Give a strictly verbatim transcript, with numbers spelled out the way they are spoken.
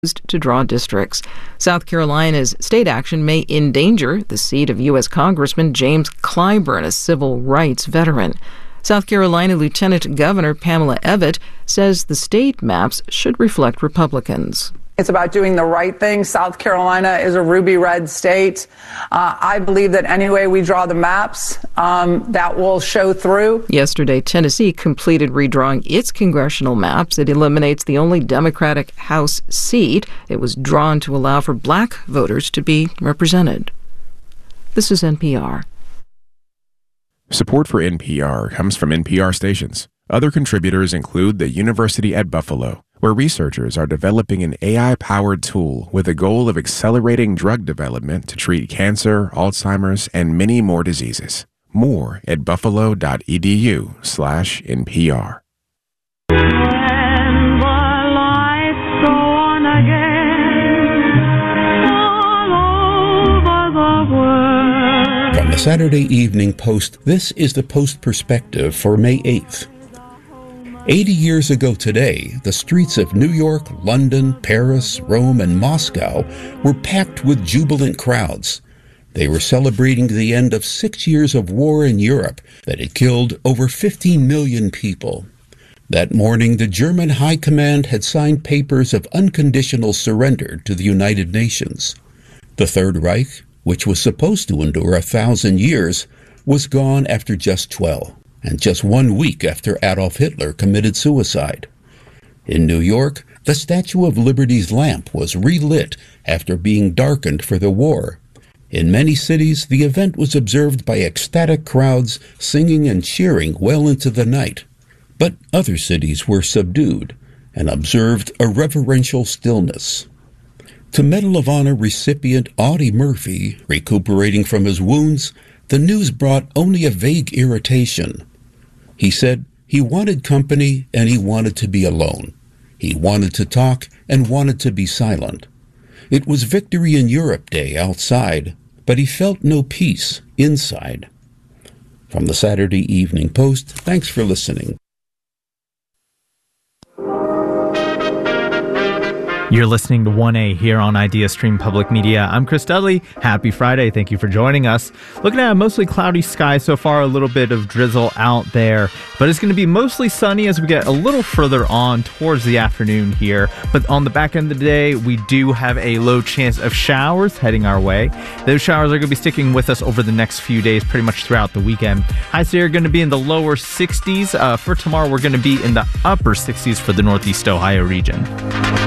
to draw districts. South Carolina's state action may endanger the seat of U S Congressman James Clyburn, a civil rights veteran. South Carolina Lieutenant Governor Pamela Evette says the state maps should reflect Republicans. It's about doing the right thing. South Carolina is a ruby red state. Uh, I believe that any way we draw the maps, um, that will show through. Yesterday, Tennessee completed redrawing its congressional maps. It eliminates the only Democratic House seat. It was drawn to allow for black voters to be represented. This is N P R. Support for N P R comes from N P R stations. Other contributors include the University at Buffalo, where researchers are developing an A I-powered tool with the goal of accelerating drug development to treat cancer, Alzheimer's, and many more diseases. More at buffalo.edu slash NPR. And the lights go on again all over the world. From the Saturday Evening Post, this is the Post Perspective for May eighth. Eighty years ago today, the streets of New York, London, Paris, Rome, and Moscow were packed with jubilant crowds. They were celebrating the end of six years of war in Europe that had killed over fifteen million people. That morning, the German High Command had signed papers of unconditional surrender to the United Nations. The Third Reich, which was supposed to endure a thousand years, was gone after just twelve. And just one week after Adolf Hitler committed suicide. In New York, the Statue of Liberty's lamp was relit after being darkened for the war. In many cities, the event was observed by ecstatic crowds singing and cheering well into the night. But other cities were subdued and observed a reverential stillness. To Medal of Honor recipient Audie Murphy, recuperating from his wounds, the news brought only a vague irritation. He said he wanted company and he wanted to be alone. He wanted to talk and wanted to be silent. It was Victory in Europe Day outside, but he felt no peace inside. From the Saturday Evening Post, thanks for listening. You're listening to one A here on Idea Stream Public Media. I'm Chris Dudley. Happy Friday. Thank you for joining us. Looking at a mostly cloudy sky so far, a little bit of drizzle out there, but it's going to be mostly sunny as we get a little further on towards the afternoon here. But on the back end of the day, we do have a low chance of showers heading our way. Those showers are going to be sticking with us over the next few days, pretty much throughout the weekend. Highs today are going to be in the lower sixties. Uh, for tomorrow, we're going to be in the upper sixties for the Northeast Ohio region.